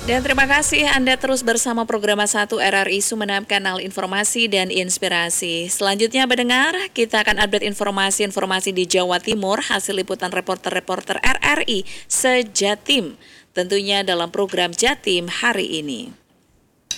Dan terima kasih Anda terus bersama program 1 RRI Sumeneb, kanal informasi dan inspirasi. Selanjutnya pendengar, kita akan update informasi-informasi di Jawa Timur hasil liputan reporter-reporter RRI Sejatim. Tentunya dalam program Jatim hari ini.